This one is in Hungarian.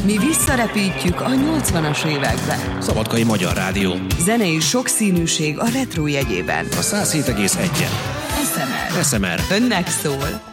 Mi visszarepítjük a 80-as évekbe. Szabadkai Magyar Rádió. Zenei sokszínűség a retro jegyében. A 107,1-en. SMR. SMR. Önnek szól.